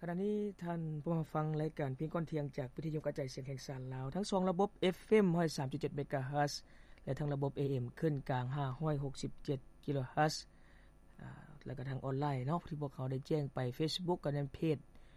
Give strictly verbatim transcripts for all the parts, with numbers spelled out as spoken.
ขณะนี้ท่านผู้ฟังรายการเพียงก่อนเที่ยงจากวิทยุกระจายเสียงแห่งสารลาวทั้งสองระบบ เอฟ เอ็ม หนึ่งร้อยสามจุดเจ็ด เมกะเฮิรตซ์และทั้งระบบ เอ เอ็ม ขึ้นกลางห้าร้อยหกสิบเจ็ดกิโลเฮิรตซ์อ่าแล้วก็ทางออนไลน์เนาะที่พวกเขาได้แจ้งไป Facebook กับในเพจ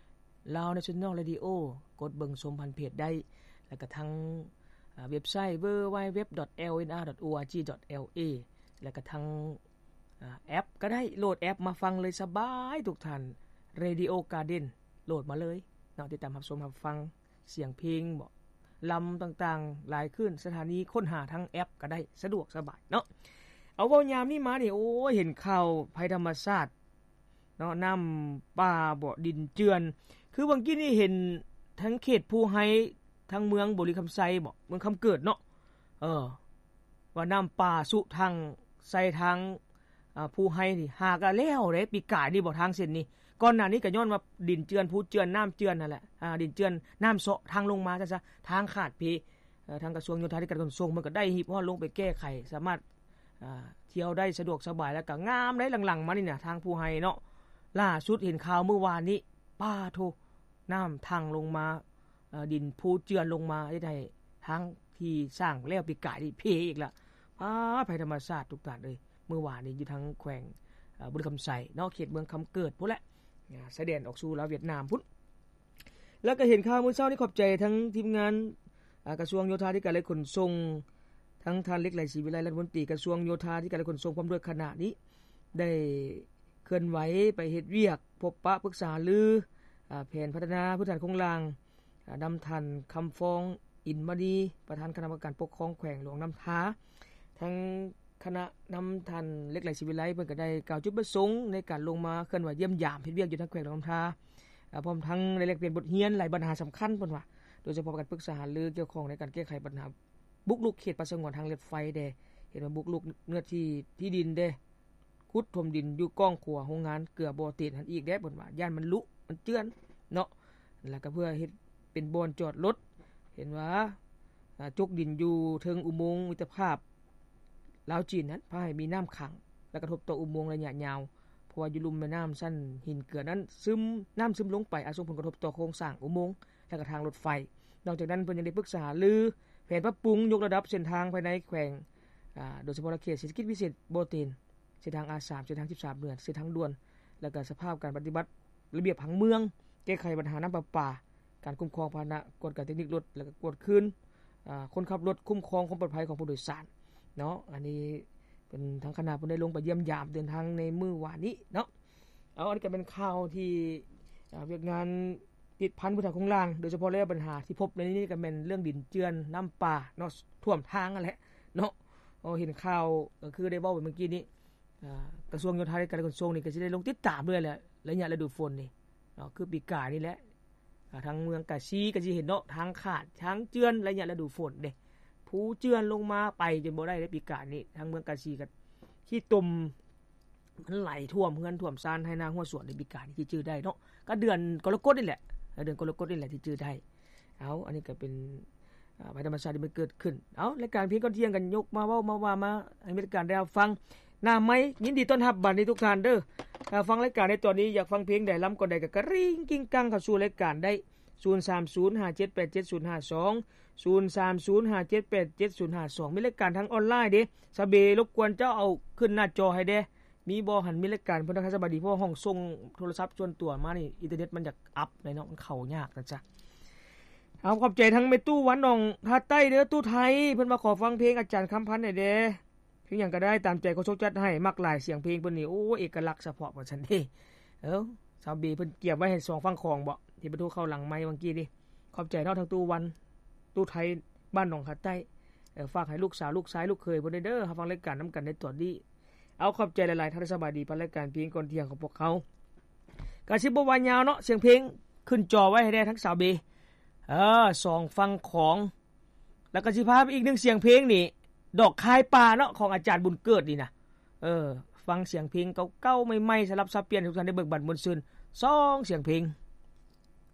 Lao National Radio กดเบิ่งชมผ่านเพจได้แล้วก็ทางเว็บไซต์ ดับเบิลยู ดับเบิลยู ดับเบิลยู ดอท แอล เอ็น อาร์ ดอท โอ อาร์ จี ดอท แอล เอ แล้วก็ทางแอปก็ได้โหลดแอปมาฟังเลยสบายทุกท่าน Radio Garden โหลดมาเลยเนาะติดตามรับชมรับฟังเสียงเพลงบ่ลำต่างๆหลายขึ้นสถานีค้นหาทางแอปก็ได้สะดวกสบายเนาะเอาเว้ายามนี้มานี่โอ้ยเห็นข่าวภัยธรรมชาติเนาะน้ำป่าบ่ดินเจือนคือบางกี้นี่เห็นทั้งเขตภูไฮทั้งเมืองบริคำไซบ่เมืองคำเกิดเนาะเออว่าน้ำป่าสุทางใส่ทางอ่าภูไฮนี่หากะแล้วเด้ปีกายนี่บ่ทางเส้นนี้ก่อนหน้านี้ก็ย้อนว่าดินเจือนภูเจือนน้ำเจือนนั่นแหละอ่าดินเจือนน้ำเซาะทางลงมาซะซะทางขาดเพเอ่อทางกระทรวงโยธาธิการขนส่งมันก็ได้ฮิบฮอดลงไปแก้ไขสามารถอ่าเที่ยวได้สะดวกสบายแล้วก็งามได้หลังๆมานี่น่ะทางภูไฮเนาะล่าสุดเห็นข่าวเมื่อวานนี้ป้าโทน้ำทางลงมาเอ่อดินภูเจือนลงมาได้ทางที่สร้างแล้วปีกายนี่เพอีกละป้าภัยธรรมชาติทุกท่านเอ้ยเมื่อวานนี้อยู่ทางแขวงเอ่อบุรีคำไสเนาะเขตเมืองคำเกิดพุ่นแหละแสดงออกสู่ลาวเวียดนามพุ่นแล้วก็เห็นข่าวมื้อเช้านี้ขอบใจทั้งทีมงานกระทรวงโยธาธิการและขนส่งทั้งท่านเล็กไหลศรีวิไลรัฐมนตรีกระทรวงโยธาธิการและขนส่งพร้อมด้วยคณะนี้ได้เคลื่อนไหวไปเฮ็ดเวียกพบปะปรึกษาหรืออ่าแผนพัฒนาพื้นฐานโครงสร้างนำทันคำฟ้องอินมณีประธานคณะกรรมการปกครองแขวงหลวงน้ำท้าทั้งคณะนำทันเล็กไหลศรีวิไลเพิ่นก็ได้กล่าวจุดประสงค์ในการลงมาเคลื่อนไหวเยี่ยมยามเฮ็ดเวียกอยู่ทางแขวงหลวงน้ำท้าพร้อมทั้งได้แลกเปลี่ยนบทเรียนหลายปัญหาสำคัญเพิ่นว่าโดยเฉพาะการปรึกษาหารือเกี่ยวข้องในการแก้ไขปัญหาบุกรุกเขตป่าสงวนทางรถไฟเด้เห็นว่าบุกรุกเนื้อที่ที่ดินเด้ขุดถมดินอยู่ก้องขัวโรงงานเกลือบ่อติดหันอีกเด้เพิ่นว่าย่านมันลุมันเจือนเนาะแล้วก็เพื่อเฮ็ดเป็นบ่อนจอดรถเห็นว่าจกดินอยู่เทิงอุโมงค์มิตรภาพลาวจีนนั้นพาให้มีน้ำขังและกระทบต่ออุโมงค์ระยะยาวเพราะว่าอยู่ลุ่มแม่น้ำสั้นหินเกลือนั้นซึมน้ำซึมลงไปอาจส่งผลกระทบต่อโครงสร้างอุโมงค์และก็ทางรถไฟนอกจากนั้นเพิ่นยังได้ปรึกษาหรือแผนปรับปรุงยกระดับเส้นทางภายในแขวงอ่าโดยเฉพาะเขตเศรษฐกิจพิเศษโบเตนเส้นทาง อาร์ สาม เส้นทางสิบสามเดือนเส้นทางด่วนและก็สภาพการปฏิบัติระเบียบผังเมืองแก้ไขปัญหาน้ำประปาการคุ้มครองพาหนะกฎการเทคนิครถและก็กวดคืนอ่าคนขับรถคุ้มครองความปลอดภัยของผู้โดยสารเนาะอันนี้เป็นทางคณะเพิ่นได้ลงไปเยี่ยมยามเดินทางในมื้อวานนี้เนาะเอาอันนี้ก็เป็นข่าวที่อ่าเวียกงานติดพันพื้นฐานโครงสร้างโดยเฉพาะเรื่องปัญหาที่พบในนี้ก็เป็นเรื่องดินเจือนน้ำป่าเนาะท่วมทางนั่นแหละเนาะเอาเห็นข่าวก็คือได้เว้าไปเมื่อกี้นี้อ่ากระทรวงโยธาธิการขนส่งนี่ก็สิได้ลงติดตามด้วยแหละระยะฤดูฝนนี่เนาะคือปีกายนี่แหละทางเมืองกะซีก็สิเห็นเนาะทางขาดทางเจือนระยะฤดูฝนเด้ภูเจือนลงมาไปจนบ่ได้ในปีกายนี่ทางเมืองกะซีก็ขี้ตุ่มมันไหลท่วมเฮือนท่วมซานให้นาหัวสวนในปีกายนี่ที่จื้อได้เนาะก็เดือนกรกฎนี่แหละเดือนกรกฎนี่แหละที่จื้อได้เอาอันนี้ก็เป็นอ่าภัยธรรมชาติที่มันเกิดขึ้นเอารายการเพียงก่อนเที่ยงกันยกมาเว้ามาว่ามาให้มีการได้ฟังหน้าไม้ยินดีต้อนรับบัดนี้ทุกท่านเด้อถ้าฟังรายการในตอนนี้อยากฟังเพลงใดล้ำก่อนใดก็กระริ่งกิ้งกังเข้าสู่รายการได้ศูนย์ สาม ศูนย์ ห้า เจ็ด แปด เจ็ด ศูนย์ ห้า สอง ศูนย์ สาม ศูนย์ ห้า เจ็ด แปด เจ็ด ศูนย์ ห้า สองมีรายการทางออนไลน์เด้สะเบรบกวนเจ้าเอาขึ้นหน้าจอให้เด้มีบ่หันมีรายการเพิ่นทักสบายดีเพราะห้องส่งโทรศัพท์ส่วนตัวมานี่อินเทอร์เน็ตมันอยากอัพได้เนาะมันเข้ายากนะจ๊ะเอาขอบใจทั้งแม่ตู้วันน้องทาใต้เด้อตู้ไทยเพิ่นมาขอฟังเพลงอาจารย์คำพันธ์หน่อยเด้เพลงหยังก็ได้ตามใจเขาชกจัดให้มักหลายเสียงเพลงเพิ่นนี่โอ้เอกลักษณ์เฉพาะว่าซั่นเด้เอ้าสาวบีเพิ่นเก็บไว้ให้สองฟังของบ่ที่ประตูเข้าหลังไมค์เมื่อกี้นี่ขอบใจเนาะทั้งตู้วันตู้ไทยบ้านหนองคาใต้เอ่อฝากให้ลูกสาวลูกชายลูกเขยเพิ่นเด้อฟังรายการนํกันในตอนนี้เอาขอบใจหลายๆท่านสบายดีผ่านรายการเพลงก่อนเที่ยงของพวกเขาก็สิบ่ว่ายาวเนาะเสียงเพลงขึ้นจอไว้ให้ได้ทั้งสาวบีเออสองฟังของแล้วก็สิพาไปอีกหนึ่งเสียงเพลงนี่ดอกคายป่าเนาะของอาจารย์บุญเกิดนี่นะเออฟังเสียงเพลงเก่าๆใหม่ๆสลับซับเปลี่ยนทุกท่านได้เบิกบานมวลซื่นสองเสียงเพลง